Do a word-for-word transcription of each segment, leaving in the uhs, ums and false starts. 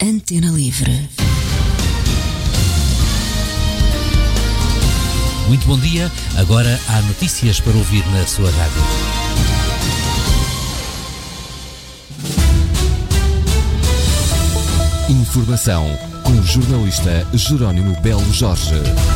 Antena Livre. Muito bom dia, agora há notícias para ouvir na sua rádio. Informação com o jornalista Jerónimo Belo Jorge.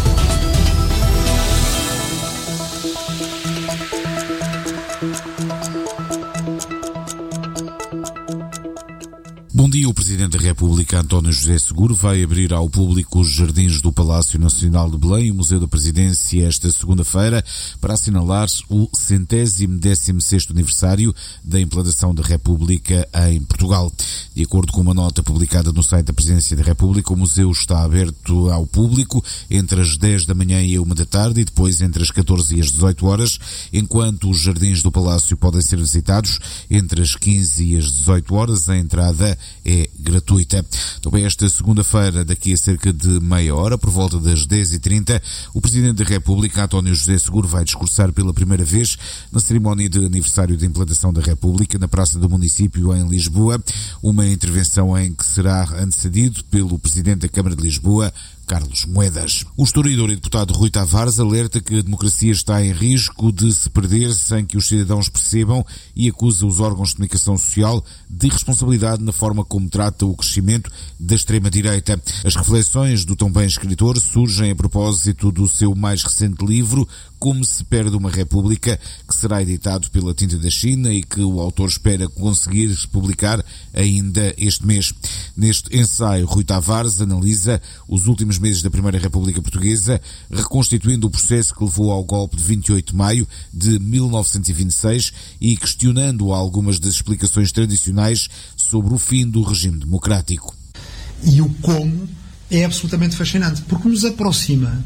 Bom dia. O Presidente da República, António José Seguro, vai abrir ao público os jardins do Palácio Nacional de Belém e o Museu da Presidência esta segunda-feira para assinalar o centésimo décimo sexto aniversário da implantação da República em Portugal. De acordo com uma nota publicada no site da Presidência da República, o museu está aberto ao público entre as dez da manhã e a uma da tarde e depois entre as catorze e as dezoito horas, enquanto os jardins do Palácio podem ser visitados entre as quinze e as dezoito horas. A entrada é gratuita. Também esta segunda-feira, daqui a cerca de meia hora, por volta das dez e trinta, o Presidente da República, António José Seguro, vai discursar pela primeira vez na cerimónia de aniversário da implantação da República na Praça do Município, em Lisboa, uma intervenção em que será antecedido pelo Presidente da Câmara de Lisboa, Carlos Moedas. O historiador e deputado Rui Tavares alerta que a democracia está em risco de se perder sem que os cidadãos percebam e acusa os órgãos de comunicação social de irresponsabilidade na forma como trata o crescimento da extrema-direita. As reflexões do também escritor surgem a propósito do seu mais recente livro, Como se perde uma República, que será editado pela Tinta da China e que o autor espera conseguir publicar ainda este mês. Neste ensaio, Rui Tavares analisa os últimos meses da Primeira República Portuguesa, reconstituindo o processo que levou ao golpe de vinte e oito de maio de mil novecentos e vinte e seis e questionando algumas das explicações tradicionais sobre o fim do regime democrático. E o como é absolutamente fascinante, porque nos aproxima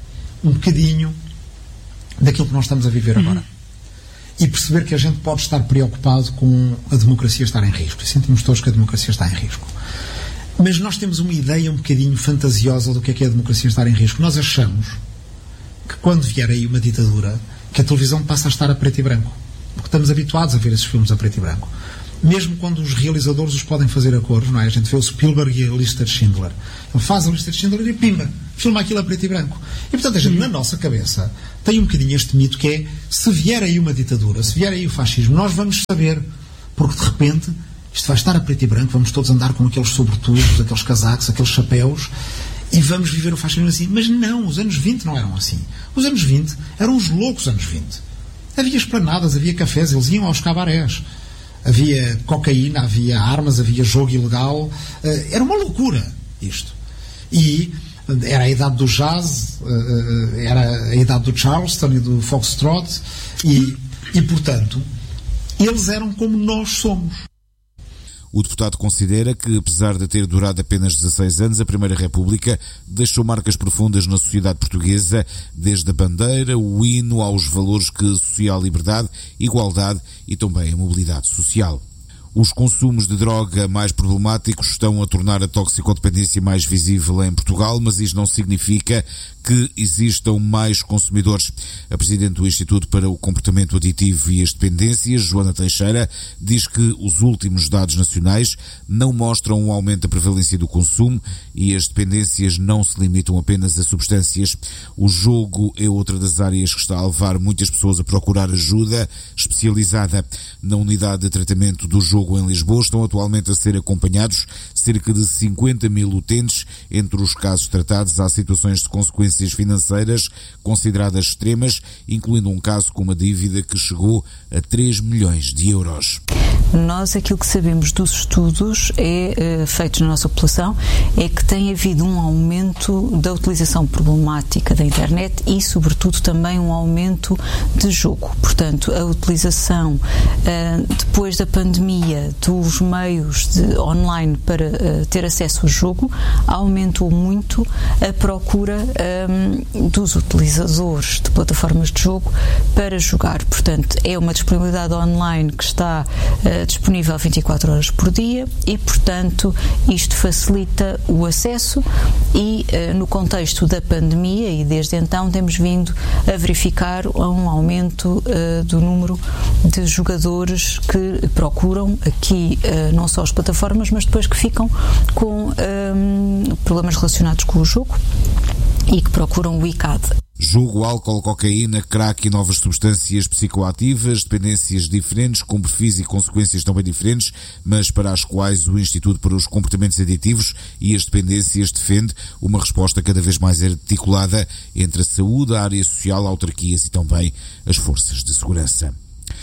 um bocadinho daquilo que nós estamos a viver agora. Uhum. E perceber que a gente pode estar preocupado com a democracia estar em risco. E sentimos todos que a democracia está em risco. Mas nós temos uma ideia um bocadinho fantasiosa do que é que é a democracia estar em risco. Nós achamos que quando vier aí uma ditadura, que a televisão passa a estar a preto e branco. Porque estamos habituados a ver esses filmes a preto e branco. Mesmo quando os realizadores os podem fazer a cores, não é? A gente vê o Spielberg e a lista de Schindler. Ele faz a lista de Schindler e pimba, filma aquilo a preto e branco. E portanto a gente, na nossa cabeça, tem um bocadinho este mito que é, se vier aí uma ditadura, se vier aí o fascismo, nós vamos saber, porque de repente isto vai estar a preto e branco, vamos todos andar com aqueles sobretudos, aqueles casacos, aqueles chapéus, e vamos viver o fascismo assim. Mas não, os anos vinte não eram assim. Os anos vinte eram os loucos anos vinte. Havia esplanadas, havia cafés, eles iam aos cabarés. Havia cocaína, havia armas, havia jogo ilegal. Era uma loucura isto. E era a idade do jazz, era a idade do Charleston e do Foxtrot, e, e portanto, eles eram como nós somos. O deputado considera que, apesar de ter durado apenas dezasseis anos, a Primeira República deixou marcas profundas na sociedade portuguesa, desde a bandeira, o hino, aos valores que associa a liberdade, igualdade e também a mobilidade social. Os consumos de droga mais problemáticos estão a tornar a toxicodependência mais visível em Portugal, mas isso não significa que existam mais consumidores. A Presidente do Instituto para o Comportamento Aditivo e as Dependências, Joana Teixeira, diz que os últimos dados nacionais não mostram um aumento da prevalência do consumo e as dependências não se limitam apenas a substâncias. O jogo é outra das áreas que está a levar muitas pessoas a procurar ajuda especializada. Na unidade de tratamento do jogo em Lisboa estão atualmente a ser acompanhados cerca de cinquenta mil utentes. Entre os casos tratados há situações de consequências financeiras consideradas extremas, incluindo um caso com uma dívida que chegou a três milhões de euros. Nós, aquilo que sabemos dos estudos é, feitos na nossa população, é que tem havido um aumento da utilização problemática da internet e, sobretudo, também um aumento de jogo. Portanto, a utilização, depois da pandemia, dos meios de online para ter acesso ao jogo, aumentou muito a procura um, dos utilizadores de plataformas de jogo para jogar. Portanto, é uma disponibilidade online que está uh, disponível vinte e quatro horas por dia e, portanto, isto facilita o acesso e, uh, no contexto da pandemia, e desde então temos vindo a verificar um aumento uh, do número de jogadores que procuram aqui uh, não só as plataformas, mas depois que ficam identificam com um, problemas relacionados com o jogo e que procuram o I C A D. Jogo, álcool, cocaína, crack e novas substâncias psicoativas, dependências diferentes, com perfis e consequências também diferentes, mas para as quais o Instituto para os Comportamentos Aditivos e as Dependências defende uma resposta cada vez mais articulada entre a saúde, a área social, autarquias e também as forças de segurança.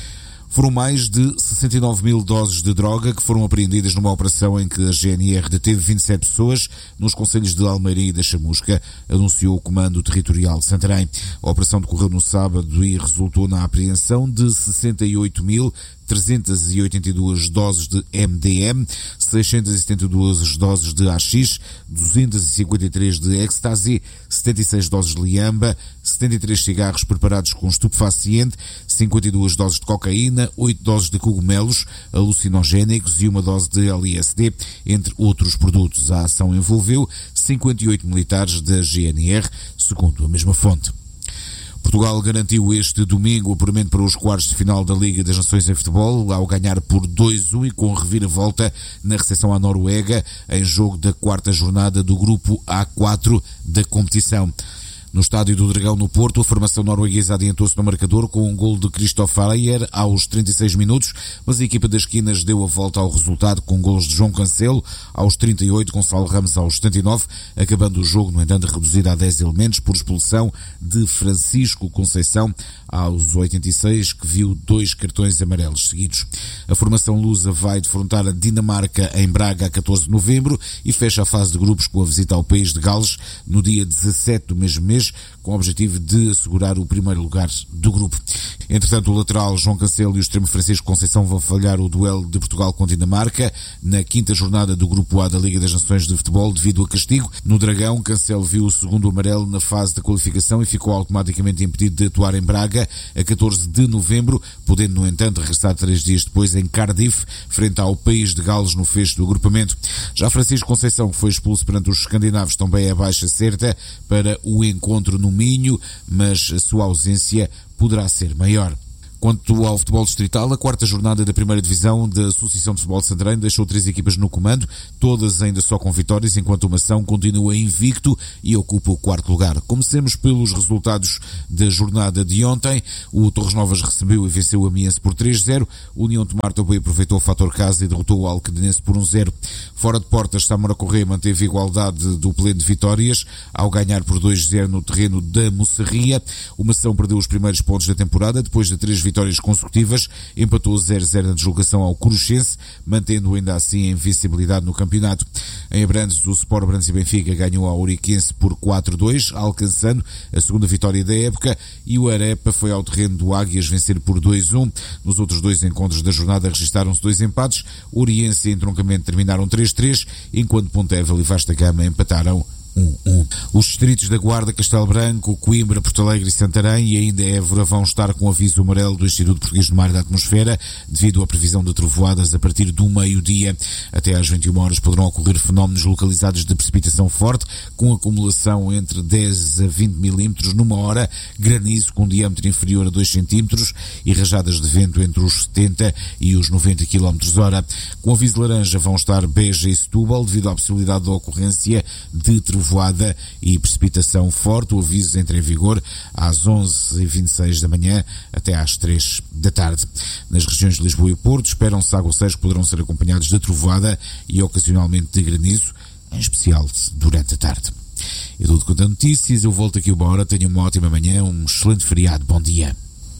Foram mais de sessenta e nove mil doses de droga que foram apreendidas numa operação em que a G N R deteve vinte e sete pessoas nos concelhos de Almeirim e da Chamusca, anunciou o Comando Territorial de Santarém. A operação decorreu no sábado e resultou na apreensão de sessenta e oito mil trezentas e oitenta e duas doses de M D M, seiscentas e setenta e duas doses de A X, duzentas e cinquenta e três de ecstasy, setenta e seis doses de liamba, setenta e três cigarros preparados com estupefaciente, cinquenta e duas doses de cocaína, oito doses de cogumelos alucinogénicos e uma dose de L S D, entre outros produtos. A ação envolveu cinquenta e oito militares da G N R, segundo a mesma fonte. Portugal garantiu este domingo o apuramento para os quartos de final da Liga das Nações em futebol, ao ganhar por dois a um e com reviravolta na recepção à Noruega, em jogo da quarta jornada do grupo A quatro da competição. No estádio do Dragão, no Porto, a formação norueguesa adiantou-se no marcador com um gol de Christoph Ayer aos trinta e seis minutos, mas a equipa das esquinas deu a volta ao resultado com golos de João Cancelo aos trinta e oito, Gonçalo Ramos aos setenta e nove, acabando o jogo, no entanto, reduzido a dez elementos por expulsão de Francisco Conceição aos oitenta e seis, que viu dois cartões amarelos seguidos. A formação lusa vai defrontar a Dinamarca em Braga a catorze de novembro e fecha a fase de grupos com a visita ao país de Gales no dia dezassete do mesmo mês, com o objetivo de assegurar o primeiro lugar do grupo. Entretanto, o lateral João Cancelo e o extremo Francisco Conceição vão falhar o duelo de Portugal com Dinamarca na quinta jornada do Grupo A da Liga das Nações de Futebol devido a castigo. No Dragão, Cancelo viu o segundo amarelo na fase da qualificação e ficou automaticamente impedido de atuar em Braga a catorze de novembro, podendo, no entanto, regressar três dias depois em Cardiff, frente ao país de Gales no fecho do agrupamento. Já Francisco Conceição, que foi expulso perante os escandinavos, também é baixa certa para o encontro no Minho, mas a sua ausência poderá ser maior. Quanto ao futebol distrital, a quarta jornada da primeira divisão da Associação de Futebol de Santarém deixou três equipas no comando, todas ainda só com vitórias, enquanto o Mação continua invicto e ocupa o quarto lugar. Comecemos pelos resultados da jornada de ontem. O Torres Novas recebeu e venceu o Amiense por três a zero. O União de Tomar também aproveitou o fator casa e derrotou o Alcadenense por um a zero. Fora de portas, Samora Correia manteve a igualdade do pleno de vitórias ao ganhar por dois a zero no terreno da Moçarria. O Mação perdeu os primeiros pontos da temporada depois de três vitórias consecutivas, empatou zero a zero na deslocação ao Cruxense, mantendo ainda assim a invencibilidade no campeonato. Em Abrantes, o Sport Abrantes e Benfica ganhou ao Ouriquense por quatro a dois, alcançando a segunda vitória da época, e o Arepa foi ao terreno do Águias vencer por dois a um. Nos outros dois encontros da jornada registaram-se dois empates. Oriense e Entroncamento terminaram três a três, enquanto Pontevel e Vasta Gama empataram um a um. Os distritos da Guarda, Castelo Branco, Coimbra, Porto Alegre e Santarém e ainda Évora vão estar com aviso amarelo do Instituto Português do Mar e da Atmosfera devido à previsão de trovoadas a partir do meio-dia. Até às vinte e uma horas poderão ocorrer fenómenos localizados de precipitação forte com acumulação entre dez a vinte milímetros numa hora, granizo com diâmetro inferior a dois centímetros e rajadas de vento entre os setenta e os noventa quilómetros hora. Com aviso laranja vão estar Beja e Setúbal devido à possibilidade da ocorrência de trovoadas voada e precipitação forte. O aviso entra em vigor às onze e vinte e seis da manhã até às três da tarde. Nas regiões de Lisboa e Porto esperam-se aguaceiros que poderão ser acompanhados de trovoada e ocasionalmente de granizo, em especial durante a tarde. É tudo quanto a notícias. Eu volto aqui uma hora. Tenha uma ótima manhã, um excelente feriado. Bom dia.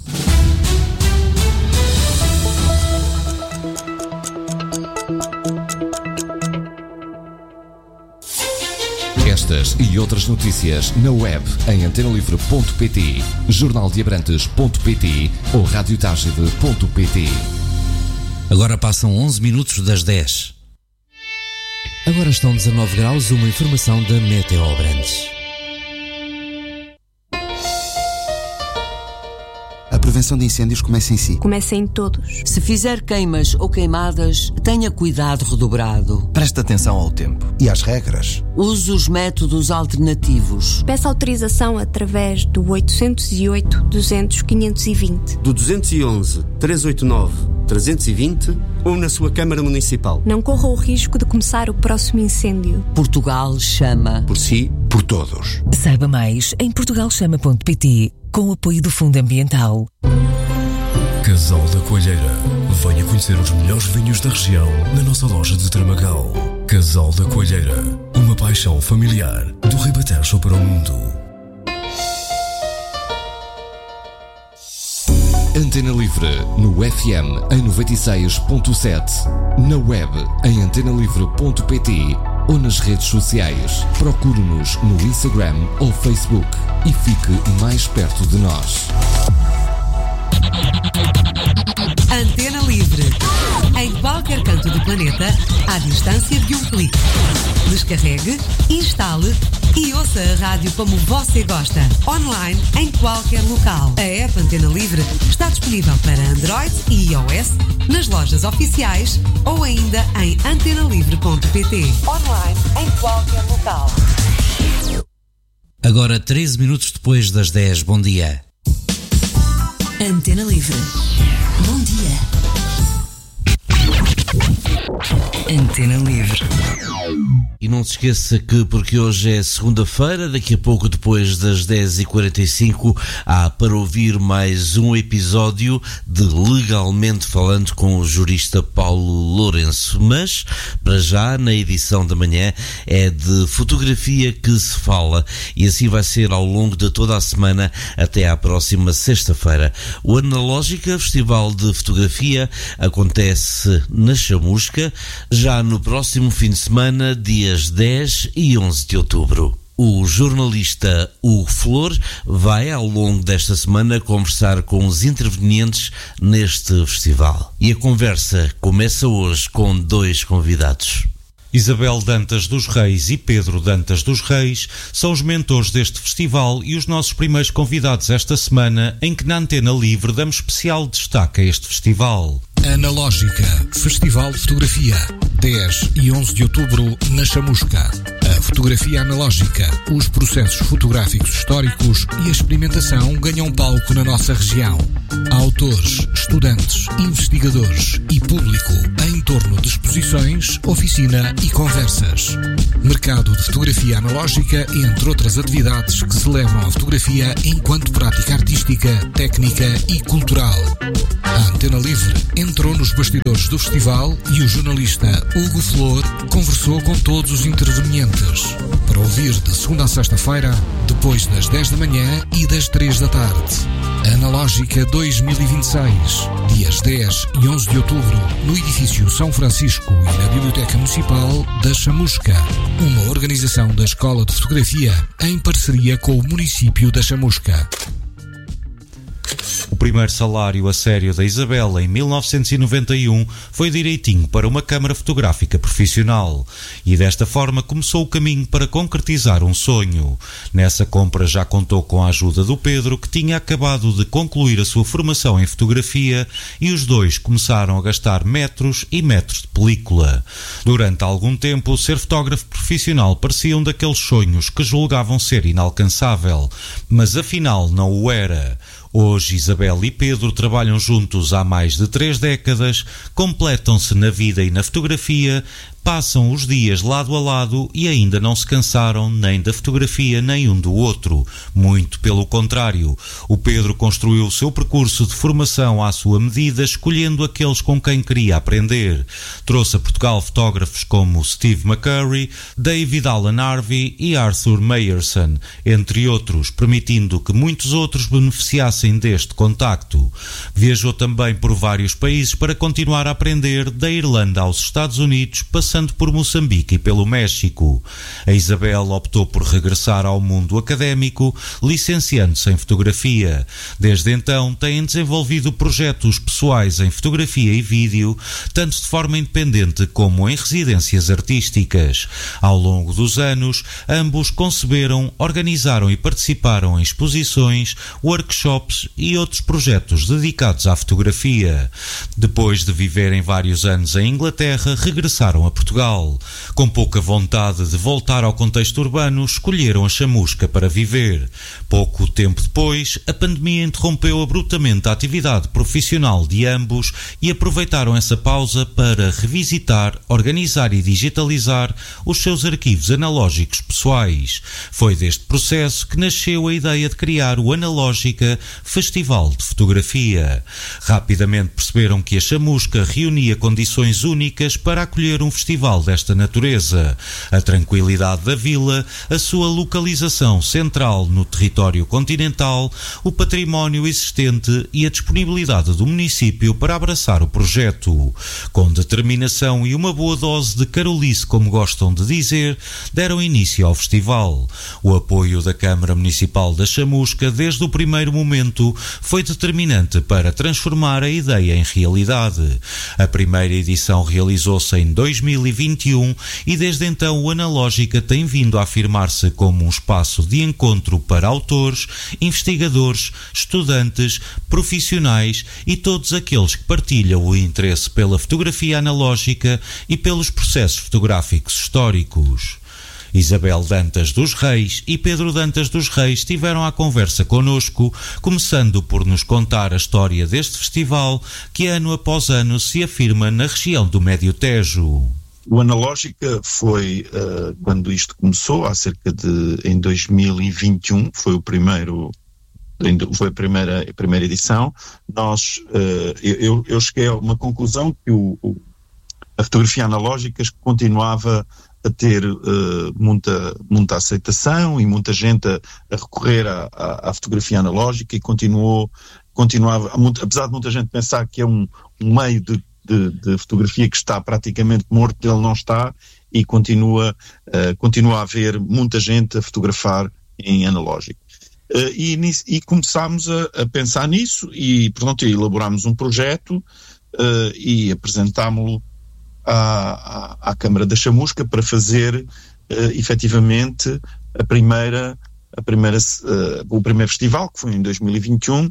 Estas e outras notícias na web em antena livre ponto pt, jornal de abrantes ponto pt ou radiotagide ponto pt. Agora passam onze minutos das dez. Agora estão dezanove graus, uma informação da Meteo Abrantes. A prevenção prevenção de incêndios começa em si. Começa em todos. Se fizer queimas ou queimadas, tenha cuidado redobrado. Preste atenção ao tempo e às regras. Use os métodos alternativos. Peça autorização através do oitocentos e oito, duzentos, quinhentos e vinte. Do duzentos e onze, trezentos e oitenta e nove, trezentos e vinte ou na sua Câmara Municipal. Não corra o risco de começar o próximo incêndio. Portugal chama. Por si, por todos. Saiba mais em portugal chama ponto pt, com o apoio do Fundo Ambiental. Casal da Coalheira. Venha conhecer os melhores vinhos da região na nossa loja de Tramagal. Casal da Coalheira. Uma paixão familiar do Ribatejo para o mundo. Antena Livre no F M em noventa e seis ponto sete, na web em antena livre ponto pt ou nas redes sociais. Procure-nos no Instagram ou Facebook e fique mais perto de nós. Antena Livre. Em qualquer canto do planeta, à distância de um clique. Descarregue, instale e ouça a rádio como você gosta. Online, em qualquer local. A app Antena Livre está disponível para Android e iOS, nas lojas oficiais ou ainda em antena livre ponto pt. Online, em qualquer local. Agora, treze minutos depois das dez. Bom dia. Antena Livre. Bom dia. Antena Livre. E não se esqueça que, porque hoje é segunda-feira, daqui a pouco, depois das dez e quarenta e cinco, há para ouvir mais um episódio de Legalmente Falando com o jurista Paulo Lourenço. Mas, para já, na edição da manhã, é de fotografia que se fala, e assim vai ser ao longo de toda a semana até à próxima sexta-feira. O Analógica Festival de Fotografia acontece na Chamusca, já no próximo fim de semana, dias dez e onze de outubro. O jornalista Hugo Flor vai, ao longo desta semana, conversar com os intervenientes neste festival. E a conversa começa hoje com dois convidados. Isabel Dantas dos Reis e Pedro Dantas dos Reis são os mentores deste festival e os nossos primeiros convidados esta semana, em que na Antena Livre damos especial destaque a este festival. Analógica, Festival de Fotografia, dez e onze de outubro, na Chamusca. A fotografia analógica, os processos fotográficos históricos e a experimentação ganham palco na nossa região. Autores, estudantes, investigadores e público em torno de exposições, oficina e conversas. Mercado de fotografia analógica, entre outras atividades que celebram a fotografia enquanto prática artística, técnica e cultural. A Antena Livre entrou nos bastidores do festival e o jornalista Hugo Flor conversou com todos os intervenientes. Para ouvir de segunda a sexta-feira, depois das dez da manhã e das três da tarde. Analógica dois mil e vinte e seis, dias dez e onze de outubro, no edifício São Francisco e na Biblioteca Municipal da Chamusca. Uma organização da Escola de Fotografia em parceria com o município da Chamusca. O primeiro salário a sério da Isabel, em mil novecentos e noventa e um, foi direitinho para uma câmara fotográfica profissional e desta forma começou o caminho para concretizar um sonho. Nessa compra já contou com a ajuda do Pedro, que tinha acabado de concluir a sua formação em fotografia, e os dois começaram a gastar metros e metros de película. Durante algum tempo, ser fotógrafo profissional parecia um daqueles sonhos que julgavam ser inalcançável, mas afinal não o era. Hoje, Isabel e Pedro trabalham juntos há mais de três décadas, completam-se na vida e na fotografia, passam os dias lado a lado e ainda não se cansaram nem da fotografia nem um do outro. Muito pelo contrário. O Pedro construiu o seu percurso de formação à sua medida, escolhendo aqueles com quem queria aprender. Trouxe a Portugal fotógrafos como Steve McCurry, David Alan Harvey e Arthur Meyerson, entre outros, permitindo que muitos outros beneficiassem deste contacto. Viajou também por vários países para continuar a aprender, da Irlanda aos Estados Unidos, passando começando por Moçambique e pelo México. A Isabel optou por regressar ao mundo académico, licenciando-se em fotografia. Desde então têm desenvolvido projetos pessoais em fotografia e vídeo, tanto de forma independente como em residências artísticas. Ao longo dos anos, ambos conceberam, organizaram e participaram em exposições, workshops e outros projetos dedicados à fotografia. Depois de viverem vários anos em Inglaterra, regressaram a Portugal. Com pouca vontade de voltar ao contexto urbano, escolheram a chamusca para viver. Pouco tempo depois, a pandemia interrompeu abruptamente a atividade profissional de ambos e aproveitaram essa pausa para revisitar, organizar e digitalizar os seus arquivos analógicos pessoais. Foi deste processo que nasceu a ideia de criar o Analógica Festival de Fotografia. Rapidamente perceberam que a chamusca reunia condições únicas para acolher um festival desta natureza: a tranquilidade da vila, a sua localização central no território continental, o património existente e a disponibilidade do município para abraçar o projeto. Com determinação e uma boa dose de carolice, como gostam de dizer, deram início ao festival. O apoio da Câmara Municipal da Chamusca, desde o primeiro momento, foi determinante para transformar a ideia em realidade. A primeira edição realizou-se em dois mil e vinte e um e desde então o Analógica tem vindo a afirmar-se como um espaço de encontro para autores, investigadores, estudantes, profissionais e todos aqueles que partilham o interesse pela fotografia analógica e pelos processos fotográficos históricos. Isabel Dantas dos Reis e Pedro Dantas dos Reis tiveram a conversa connosco, começando por nos contar a história deste festival que ano após ano se afirma na região do Médio Tejo. O Analógica foi, uh, quando isto começou, há cerca de, em dois mil e vinte e um, foi o primeiro, foi a primeira, a primeira edição. Nós, uh, eu, eu cheguei a uma conclusão que o, o, a fotografia analógica continuava a ter uh, muita, muita aceitação e muita gente a, a recorrer à, à, à fotografia analógica e continuou, continuava, apesar de muita gente pensar que é um, um meio de De, de fotografia que está praticamente morto, ele não está, e continua, uh, continua a haver muita gente a fotografar em analógico. Uh, e, e começámos a, a pensar nisso e, portanto, elaborámos um projeto uh, e apresentámo-lo à, à, à Câmara da Chamusca para fazer uh, efetivamente a primeira, a primeira, uh, o primeiro festival, que foi em dois mil e vinte e um.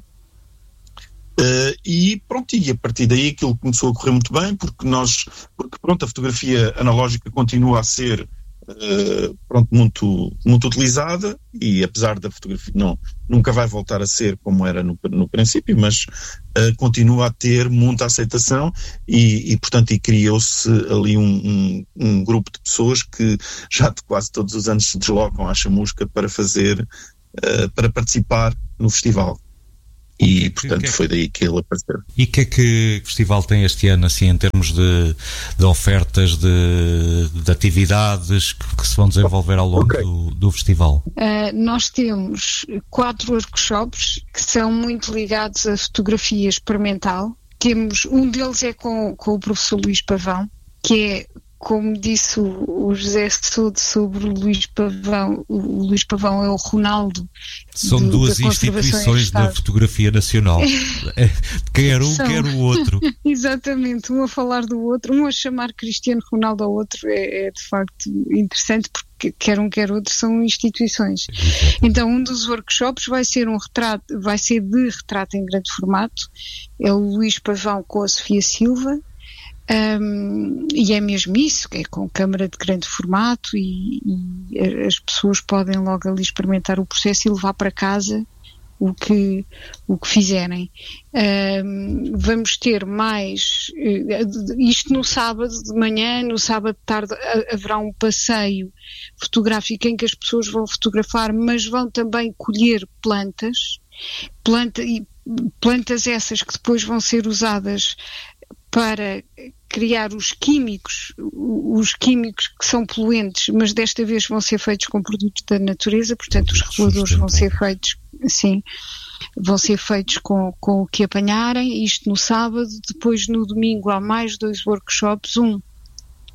Uh, e pronto, e a partir daí aquilo começou a correr muito bem, porque nós, porque pronto, a fotografia analógica continua a ser uh, pronto, muito, muito utilizada, e apesar da fotografia não, nunca vai voltar a ser como era no, no princípio, mas uh, continua a ter muita aceitação e, e portanto, e criou-se ali um, um, um grupo de pessoas que já de quase todos os anos se deslocam à Chamusca para fazer, uh, para participar no festival. E, portanto, que é que, foi daí que ele apareceu. E o que é que o festival tem este ano, assim, em termos de, de ofertas, de, de atividades que, que se vão desenvolver ao longo okay. do, do festival? Uh, nós temos quatro workshops que são muito ligados à fotografia experimental. Temos, um deles é com, com o professor Luís Pavão, que é, como disse o, o José Soude sobre o Luís Pavão, o Luís Pavão é o Ronaldo. São do, duas instituições da fotografia nacional. Quer um, São... quer o outro. Exatamente, um a falar do outro, um a chamar Cristiano Ronaldo ao outro, é, é de facto interessante, porque quer um, quer outro são instituições. Então, um dos workshops vai ser um retrato, vai ser de retrato em grande formato, é o Luís Pavão com a Sofia Silva. Um, e é mesmo isso, que é com câmara de grande formato e, e as pessoas podem logo ali experimentar o processo e levar para casa o que, o que fizerem. Um, vamos ter mais, isto no sábado de manhã, no sábado de tarde haverá um passeio fotográfico em que as pessoas vão fotografar, mas vão também colher plantas, planta, e plantas essas que depois vão ser usadas para criar os químicos, os químicos que são poluentes, mas desta vez vão ser feitos com produtos da natureza, portanto os reguladores vão ser feitos, sim, vão ser feitos com, com o que apanharem, isto no sábado. Depois no domingo há mais dois workshops, um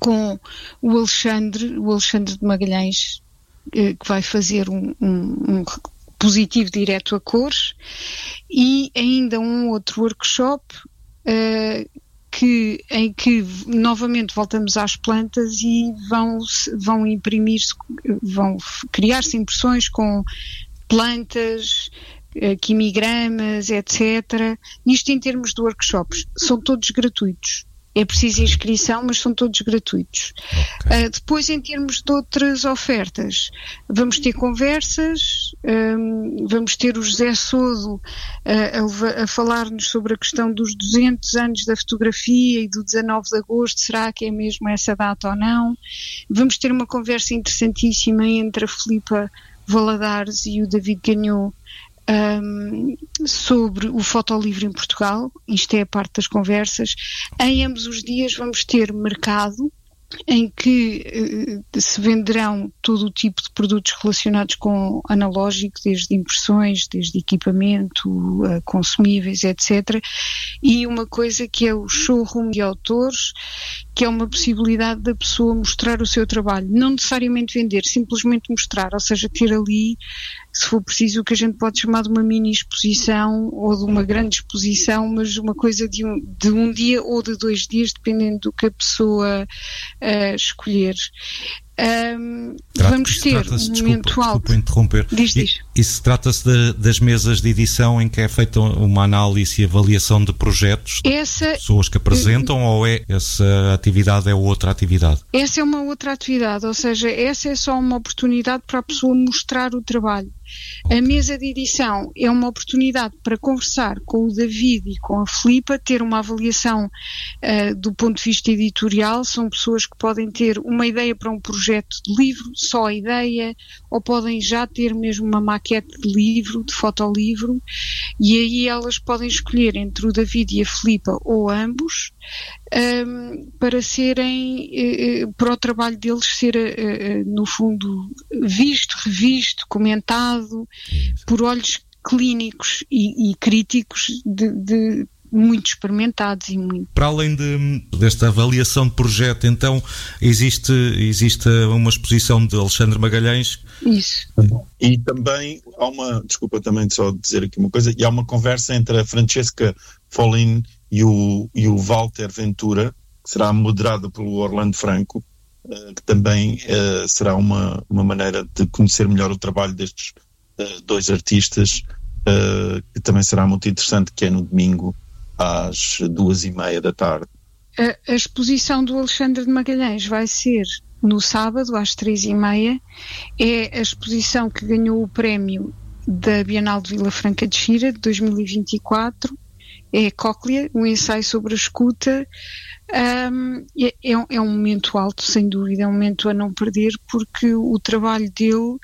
com o Alexandre, o Alexandre de Magalhães, que vai fazer um, um, um positivo direto a cores, e ainda um outro workshop uh, que, em que novamente voltamos às plantas e vão, vão imprimir-se, vão criar-se impressões com plantas, uh, quimigramas, etcétera. Isto em termos de workshops, são todos gratuitos. É preciso inscrição, mas são todos gratuitos. Okay. Uh, depois, em termos de outras ofertas, vamos ter conversas, um, vamos ter o José Sodo uh, a, a falar-nos sobre a questão dos duzentos anos da fotografia e do dezanove de agosto, será que é mesmo essa data ou não? Vamos ter uma conversa interessantíssima entre a Filipa Valadares e o David Ganhou, Um, sobre o fotolivro em Portugal. Isto é a parte das conversas. Em ambos os dias vamos ter mercado, em que uh, se venderão todo o tipo de produtos relacionados com analógico, desde impressões, desde equipamento, uh, consumíveis, etcétera. E uma coisa que é o showroom de autores, que é uma possibilidade da pessoa mostrar o seu trabalho, não necessariamente vender, simplesmente mostrar, ou seja, ter ali, se for preciso, o que a gente pode chamar de uma mini exposição ou de uma grande exposição, mas uma coisa de um, de um dia ou de dois dias, dependendo do que a pessoa uh, escolher. Um, vamos ter um momento alto. Desculpa interromper. Diz, diz. Isso trata-se de, das mesas de edição em que é feita uma análise e avaliação de projetos, essa, pessoas que apresentam, uh, ou é essa atividade é outra atividade? Essa é uma outra atividade, ou seja, essa é só uma oportunidade para a pessoa mostrar o trabalho. A mesa de edição é uma oportunidade para conversar com o David e com a Filipa, ter uma avaliação uh, do ponto de vista editorial. São pessoas que podem ter uma ideia para um projeto de livro, só a ideia, ou podem já ter mesmo uma maquete de livro, de fotolivro, e aí elas podem escolher entre o David e a Filipa ou ambos, um, para serem, uh, para o trabalho deles ser, uh, uh, no fundo, visto, revisto, comentado por olhos clínicos e, e críticos de, de muito experimentados e muito. Para além de, desta avaliação de projeto, então existe, existe uma exposição de Alexandre Magalhães. Isso. E também há uma, desculpa também só dizer aqui uma coisa, e há uma conversa entre a Francesca Follin e o, e o Walter Ventura, que será moderada pelo Orlando Franco, que também uh, será uma, uma maneira de conhecer melhor o trabalho destes uh, dois artistas, uh, que também será muito interessante, que é no domingo às duas e meia da tarde. A, a exposição do Alexandre de Magalhães vai ser no sábado às três e meia. É a exposição que ganhou o prémio da Bienal de Vila Franca de Xira de dois mil e vinte e quatro. É Cóclea, um ensaio sobre a escuta. Um, é, é um momento alto, sem dúvida, é um momento a não perder, porque o trabalho dele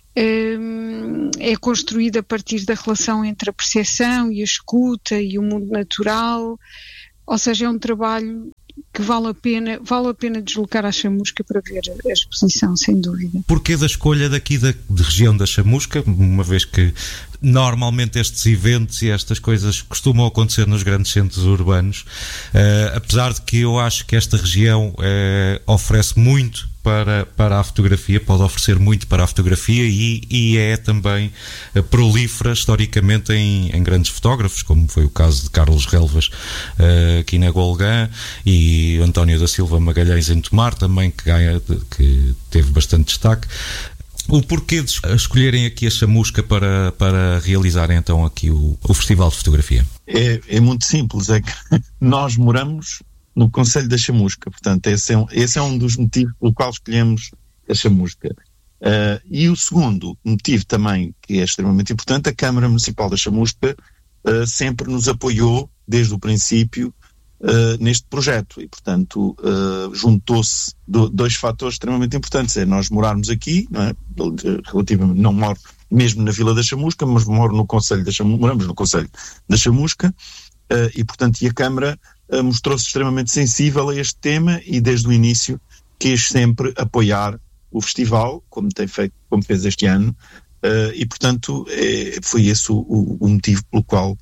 um, é construído a partir da relação entre a percepção e a escuta e o mundo natural, ou seja, é um trabalho que vale a pena, vale a pena deslocar à Chamusca para ver a exposição, sem dúvida. Porquê da escolha daqui da de região da Chamusca, uma vez que normalmente estes eventos e estas coisas costumam acontecer nos grandes centros urbanos, uh, apesar de que eu acho que esta região uh, oferece muito para, para a fotografia, pode oferecer muito para a fotografia e, e é também uh, prolífera historicamente em, em grandes fotógrafos, como foi o caso de Carlos Relvas uh, aqui na Golgã, e António da Silva Magalhães em Tomar também, que, ganha, que teve bastante destaque. O porquê de escolherem aqui a Chamusca para, para realizarem então aqui o, o Festival de Fotografia? É, é muito simples, é que nós moramos no Concelho da Chamusca, portanto esse é um, esse é um dos motivos pelo qual escolhemos a Chamusca. Uh, e o segundo motivo também, que é extremamente importante, a Câmara Municipal da Chamusca uh, sempre nos apoiou desde o princípio Uh, neste projeto e, portanto, uh, juntou-se do, dois fatores extremamente importantes. É nós morarmos aqui, não é? Relativamente, não moro mesmo na Vila da Chamusca, mas moro no Concelho da Chamusca, moramos no Concelho da Chamusca, uh, e, portanto, e a Câmara uh, mostrou-se extremamente sensível a este tema e, desde o início, quis sempre apoiar o festival, como tem feito, como fez este ano, uh, e, portanto, é, foi esse o, o motivo pelo qual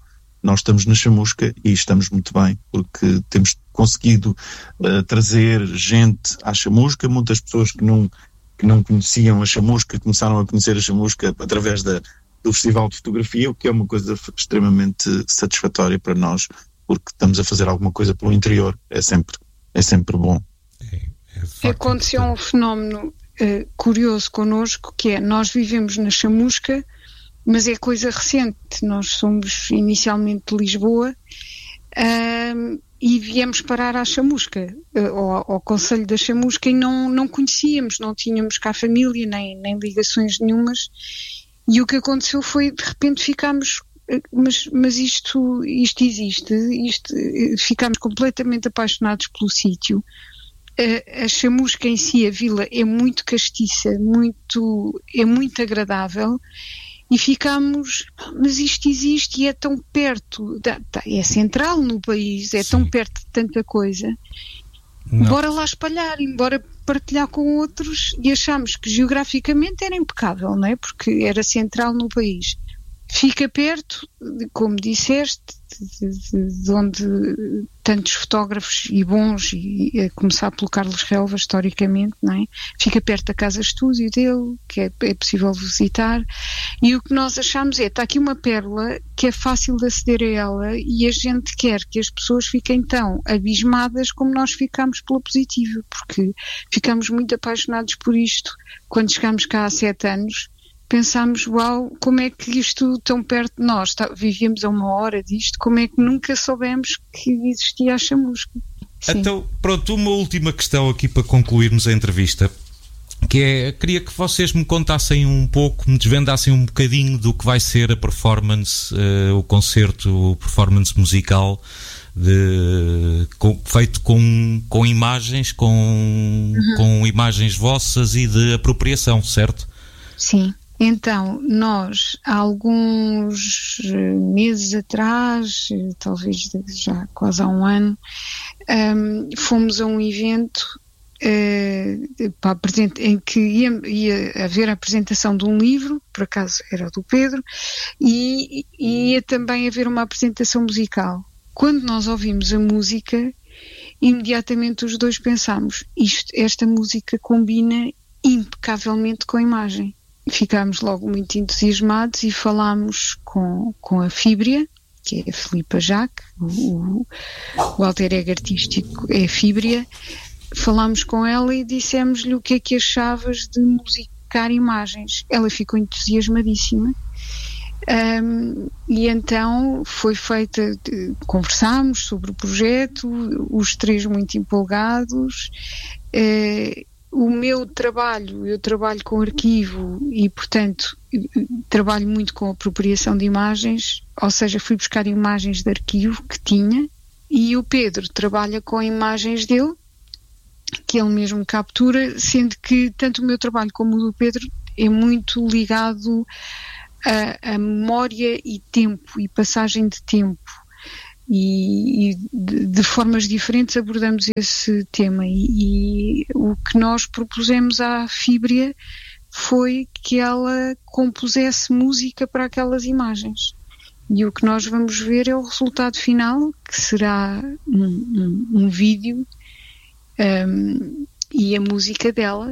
nós estamos na chamusca e estamos muito bem, porque temos conseguido uh, trazer gente à chamusca, muitas pessoas que não, que não conheciam a chamusca, começaram a conhecer a chamusca através da, do Festival de Fotografia, o que é uma coisa extremamente satisfatória para nós, porque estamos a fazer alguma coisa pelo interior, é sempre, é sempre bom. É, é Aconteceu um fenómeno uh, curioso connosco, que é, nós vivemos na chamusca, mas é coisa recente. Nós somos inicialmente de Lisboa uh, e viemos parar à chamusca, uh, ao, ao Conselho da Chamusca, e não, não conhecíamos, não tínhamos cá família, nem, nem ligações nenhumas, e o que aconteceu foi, de repente ficámos, uh, mas, mas isto, isto existe, isto, uh, ficámos completamente apaixonados pelo sítio. Uh, a chamusca em si, a vila, é muito castiça, muito, é muito agradável. E ficámos, mas isto existe e é tão perto, é central no país, é Sim. tão perto de tanta coisa. Não. Bora lá espalhar, embora partilhar com outros, e achámos que geograficamente era impecável, não é? Porque era central no país. Fica perto, como disseste, de, de, de onde tantos fotógrafos e bons, e a começar pelo Carlos Relva, historicamente, não é? Fica perto da casa-estúdio dele, que é, é possível visitar, e o que nós achamos é, está aqui uma pérola que é fácil de aceder a ela, e a gente quer que as pessoas fiquem tão abismadas como nós ficamos pela positiva, porque ficamos muito apaixonados por isto. Quando chegámos cá há sete anos, pensámos, uau, como é que isto tão perto de nós, tá, vivíamos a uma hora disto, como é que nunca soubemos que existia a chamusca? Sim. Então, pronto, uma última questão aqui para concluirmos a entrevista, que é, queria que vocês me contassem um pouco, me desvendassem um bocadinho do que vai ser a performance, uh, o concerto, o performance musical, de, com, feito com, com imagens, com, uhum. com imagens vossas e de apropriação, certo? Sim. Então, nós, há alguns meses atrás, talvez já quase há um ano, um, fomos a um evento uh, para em que ia, ia haver a apresentação de um livro, por acaso era do Pedro, e, e ia também haver uma apresentação musical. Quando nós ouvimos a música, imediatamente os dois pensámos, isto, esta música combina impecavelmente com a imagem. Ficámos logo muito entusiasmados e falámos com, com a Fíbria, que é a Filipa Jaque, o, o alter ego artístico é a Fíbria. Falámos com ela e dissemos-lhe o que é que achavas de musicar imagens. Ela ficou entusiasmadíssima. Um, e então foi feita, de, conversámos sobre o projeto, os três muito empolgados. Uh, O meu trabalho, eu trabalho com arquivo e, portanto, trabalho muito com apropriação de imagens, ou seja, fui buscar imagens de arquivo que tinha, e o Pedro trabalha com imagens dele, que ele mesmo captura, sendo que tanto o meu trabalho como o do Pedro é muito ligado a, a memória e tempo, e passagem de tempo. E, e de, de formas diferentes abordamos esse tema, e, e o que nós propusemos à Fíbria foi que ela compusesse música para aquelas imagens, e o que nós vamos ver é o resultado final, que será um, um, um vídeo um, e a música dela,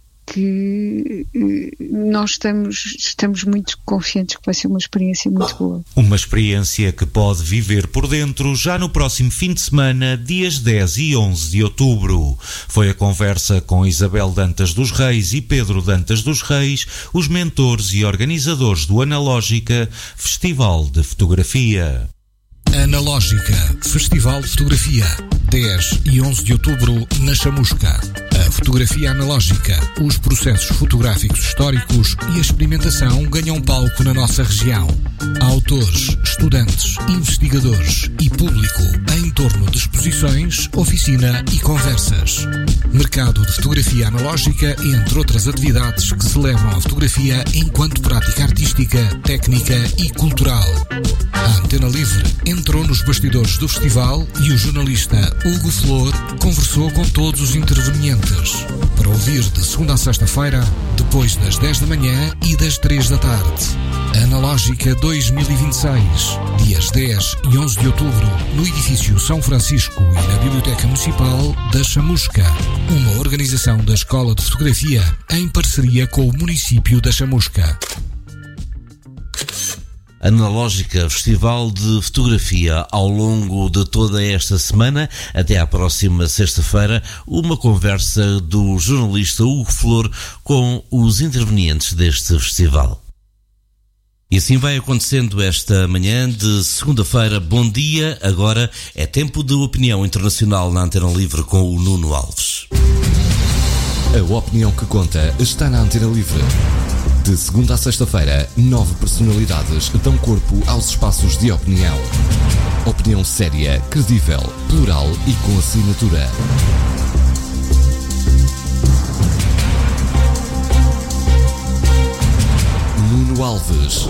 que nós estamos, estamos muito confiantes que vai ser uma experiência muito boa. Uma experiência que pode viver por dentro já no próximo fim de semana, dias dez e onze de outubro. Foi a conversa com Isabel Dantas dos Reis e Pedro Dantas dos Reis, os mentores e organizadores do Analógica Festival de Fotografia. Analógica Festival de Fotografia, dez e onze de outubro, na Chamusca. A fotografia analógica, os processos fotográficos históricos e a experimentação ganham palco na nossa região. Autores, estudantes, investigadores e público em torno de exposições, oficina e conversas. Mercado de fotografia analógica, entre outras atividades que celebram a fotografia enquanto prática artística, técnica e cultural. A Antena Livre entrou nos bastidores do festival e o jornalista Hugo Flor conversou com todos os intervenientes. Para ouvir de segunda a sexta-feira, depois das dez da manhã e das três da tarde. Analógica dois mil e vinte e seis, dias dez e onze de outubro, no edifício São Francisco e na Biblioteca Municipal da Chamusca. Uma organização da Escola de Fotografia em parceria com o município da Chamusca. Analógica Festival de Fotografia ao longo de toda esta semana, até à próxima sexta-feira, uma conversa do jornalista Hugo Flor com os intervenientes deste festival. E assim vai acontecendo esta manhã de segunda-feira. Bom dia, agora é tempo de opinião internacional na Antena Livre com o Nuno Alves. A opinião que conta está na Antena Livre. De segunda a sexta-feira, nove personalidades dão corpo aos espaços de opinião. Opinião séria, credível, plural e com assinatura. Nuno Alves.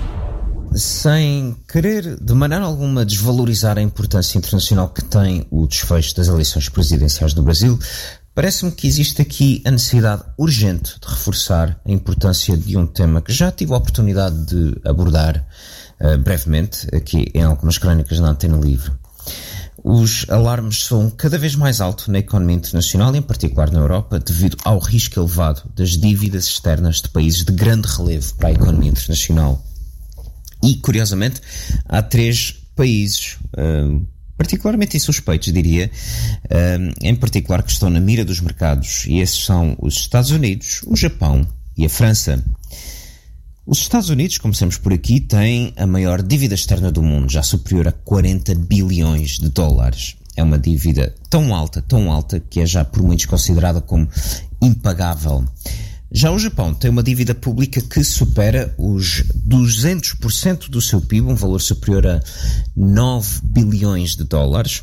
Sem querer de maneira alguma desvalorizar a importância internacional que tem o desfecho das eleições presidenciais do Brasil, parece-me que existe aqui a necessidade urgente de reforçar a importância de um tema que já tive a oportunidade de abordar uh, brevemente aqui em algumas crónicas na Antena Livre. Os alarmes soam cada vez mais alto na economia internacional, em particular na Europa, devido ao risco elevado das dívidas externas de países de grande relevo para a economia internacional. E, curiosamente, há três países uh, particularmente insuspeitos, diria, em particular que estão na mira dos mercados, e esses são os Estados Unidos, o Japão e a França. Os Estados Unidos, como sabemos por aqui, têm a maior dívida externa do mundo, já superior a quarenta bilhões de dólares. É uma dívida tão alta, tão alta, que é já por muitos considerada como impagável. Já o Japão tem uma dívida pública que supera os duzentos por cento do seu P I B, um valor superior a nove bilhões de dólares.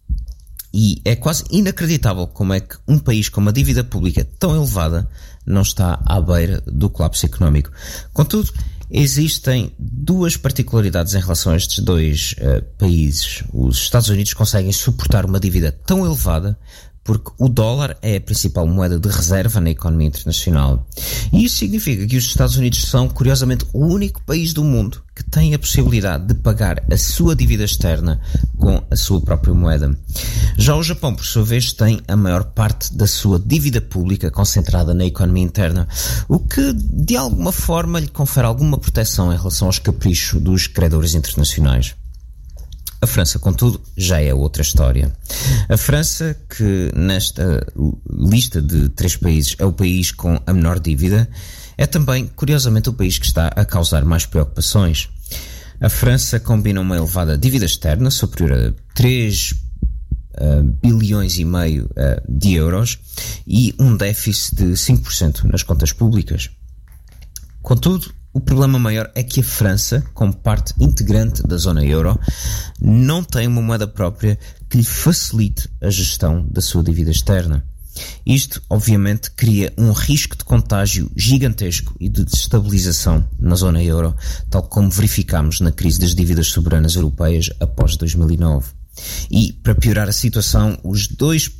E é quase inacreditável como é que um país com uma dívida pública tão elevada não está à beira do colapso económico. Contudo, existem duas particularidades em relação a estes dois uh, países. Os Estados Unidos conseguem suportar uma dívida tão elevada porque o dólar é a principal moeda de reserva na economia internacional. E isso significa que os Estados Unidos são, curiosamente, o único país do mundo que tem a possibilidade de pagar a sua dívida externa com a sua própria moeda. Já o Japão, por sua vez, tem a maior parte da sua dívida pública concentrada na economia interna, o que, de alguma forma, lhe confere alguma proteção em relação aos caprichos dos credores internacionais. A França, contudo, já é outra história. A França, que nesta lista de três países é o país com a menor dívida, é também, curiosamente, o país que está a causar mais preocupações. A França combina uma elevada dívida externa, superior a três uh, bilhões e meio uh, de euros, e um déficit de cinco por cento nas contas públicas. Contudo, o problema maior é que a França, como parte integrante da zona euro, não tem uma moeda própria que lhe facilite a gestão da sua dívida externa. Isto, obviamente, cria um risco de contágio gigantesco e de desestabilização na zona euro, tal como verificámos na crise das dívidas soberanas europeias após dois mil e nove. E, para piorar a situação, os dois